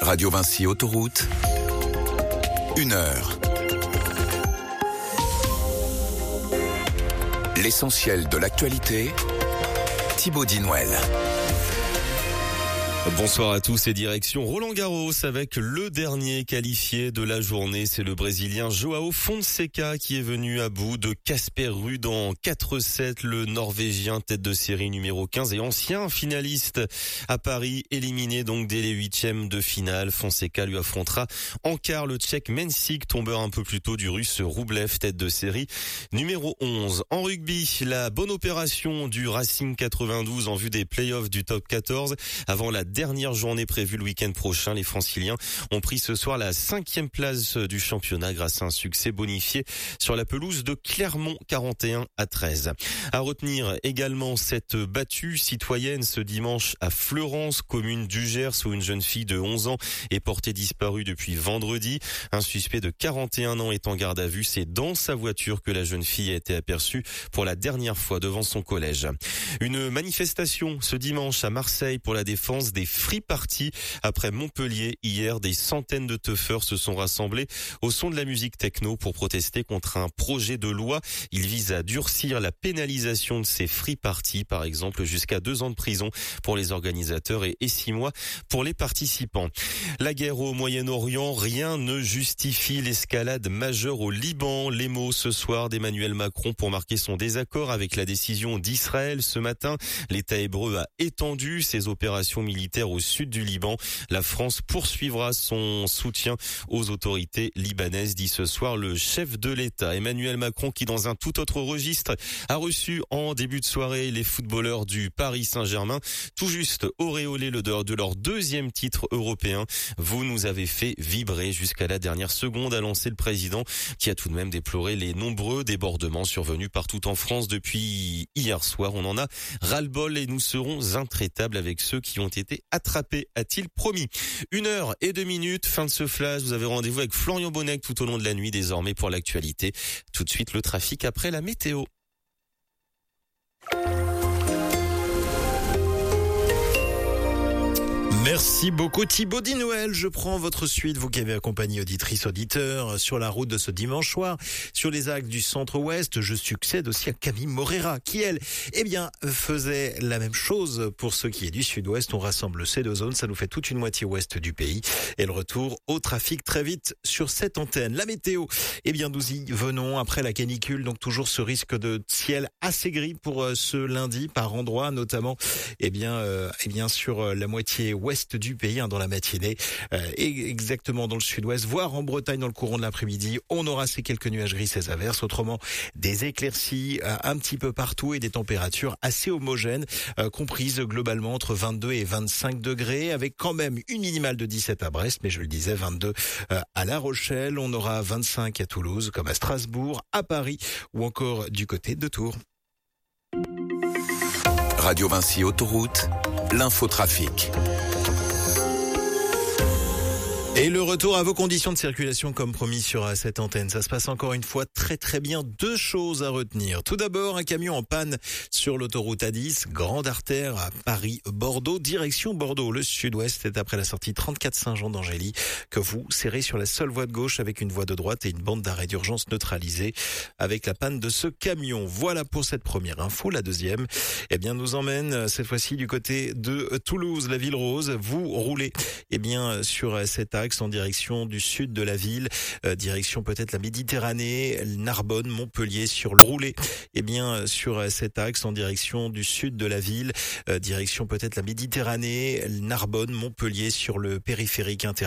Radio Vinci Autoroute, 1 heure. L'essentiel de l'actualité, Thibaut Dinouel. Bonsoir à tous et direction Roland-Garros avec le dernier qualifié de la journée. C'est le Brésilien João Fonseca qui est venu à bout de Casper Ruud en 4-7. Le Norvégien tête de série numéro 15 et ancien finaliste à Paris, éliminé donc dès les 8e de finale. Fonseca lui affrontera en quart le Tchèque Mensik, tombeur un peu plus tôt du Russe Roublev, tête de série numéro 11. En rugby, la bonne opération du Racing 92 en vue des playoffs du top 14 avant la dernière journée prévue le week-end prochain. Les Franciliens ont pris ce soir la 5e place du championnat grâce à un succès bonifié sur la pelouse de Clermont 41-13. À retenir également cette battue citoyenne ce dimanche à Fleurance, commune du Gers, où une jeune fille de 11 ans est portée disparue depuis vendredi. Un suspect de 41 ans est en garde à vue. C'est dans sa voiture que la jeune fille a été aperçue pour la dernière fois devant son collège. Une manifestation ce dimanche à Marseille pour la défense des free parties. Après Montpellier, hier, des centaines de teufeurs se sont rassemblés au son de la musique techno pour protester contre un projet de loi. Il vise à durcir la pénalisation de ces free parties, par exemple jusqu'à 2 ans de prison pour les organisateurs et 6 mois pour les participants. La guerre au Moyen-Orient, rien ne justifie l'escalade majeure au Liban. Les mots ce soir d'Emmanuel Macron pour marquer son désaccord avec la décision d'Israël ce matin. L'État hébreu a étendu ses opérations militaires au sud du Liban. La France poursuivra son soutien aux autorités libanaises, dit ce soir le chef de l'État. Emmanuel Macron qui, dans un tout autre registre, a reçu en début de soirée les footballeurs du Paris Saint-Germain, tout juste auréolés de leur 2e titre européen. Vous nous avez fait vibrer jusqu'à la dernière seconde, a lancé le président, qui a tout de même déploré les nombreux débordements survenus partout en France depuis hier soir. On en a ras-le-bol et nous serons intraitables avec ceux qui ont été attrapé, a-t-il promis. 1h02, fin de ce flash. Vous avez rendez-vous avec Florian Bonnec tout au long de la nuit désormais pour l'actualité. Tout de suite le trafic après la météo. Merci beaucoup Thibaut Dinouel. Je prends votre suite, vous qui avez accompagné auditrices, auditeurs sur la route de ce dimanche soir, sur les axes du centre-ouest. Je succède aussi à Camille Morera, qui elle, faisait la même chose pour ceux qui est du sud-ouest. On rassemble ces 2 zones, ça nous fait toute une moitié ouest du pays. Et le retour au trafic très vite sur cette antenne. La météo, nous y venons après la canicule, donc toujours ce risque de ciel assez gris pour ce lundi par endroits, notamment sur la moitié ouest du pays dans la matinée, et exactement dans le sud-ouest, voire en Bretagne dans le courant de l'après-midi. On aura ces quelques nuages gris, ces averses, autrement des éclaircies un petit peu partout et des températures assez homogènes, comprises globalement entre 22 et 25 degrés, avec quand même une minimale de 17 à Brest, mais je le disais, 22 à La Rochelle. On aura 25 à Toulouse, comme à Strasbourg, à Paris ou encore du côté de Tours. Radio Vinci Autoroute, l'infotrafic. Et le retour à vos conditions de circulation comme promis sur cette antenne. Ça se passe encore une fois très très bien. 2 choses à retenir. Tout d'abord, un camion en panne sur l'autoroute A10, grande artère à Paris-Bordeaux, direction Bordeaux. Le sud-ouest est après la sortie 34 Saint-Jean d'Angély que vous serrez sur la seule voie de gauche avec une voie de droite et une bande d'arrêt d'urgence neutralisée avec la panne de ce camion. Voilà pour cette première info. La deuxième, nous emmène cette fois-ci du côté de Toulouse, la ville rose. Vous roulez sur cet axe en direction du sud de la ville, direction peut-être la Méditerranée, Narbonne, Montpellier, sur le roulé, sur cet axe en direction du sud de la ville, direction peut-être la Méditerranée, Narbonne, Montpellier, sur le périphérique intérieur.